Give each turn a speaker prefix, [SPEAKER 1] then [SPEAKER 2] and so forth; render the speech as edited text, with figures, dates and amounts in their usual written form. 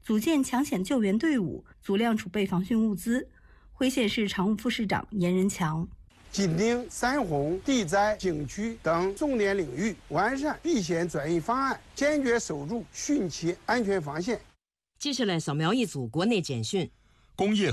[SPEAKER 1] 组建抢险救援队伍，足量储备防汛物资。辉县市常务副市长严仁强。
[SPEAKER 2] 紧盯山洪、地灾、景区等重点领域，完善避险转移方案，坚决守住汛期安全防线。
[SPEAKER 3] 接下来扫描一组国内简讯。
[SPEAKER 4] 工业